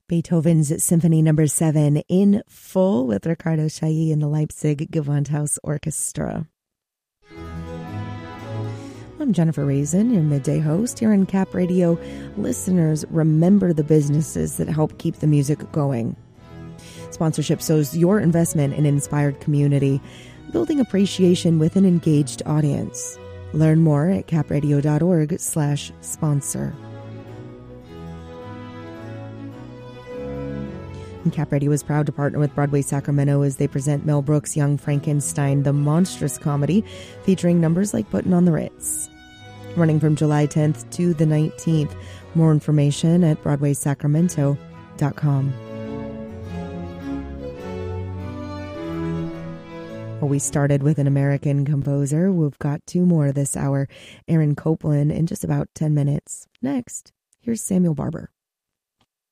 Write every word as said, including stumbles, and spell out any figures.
Beethoven's Symphony Number Seven in full with Ricardo Chailly and the Leipzig Gewandhaus Orchestra. I'm Jennifer Raisin, your midday host here on Cap Radio. Listeners, remember the businesses that help keep the music going. Sponsorship shows your investment in an inspired community, building appreciation with an engaged audience. Learn more at capradio.org slash sponsor. And Cap Radio is proud to partner with Broadway Sacramento as they present Mel Brooks' Young Frankenstein, the monstrous comedy featuring numbers like Puttin' on the Ritz. Running from July tenth to the nineteenth. More information at broadway sacramento dot com. Well, we started with an American composer. We've got two more this hour. Aaron Copland in just about ten minutes. Next, here's Samuel Barber.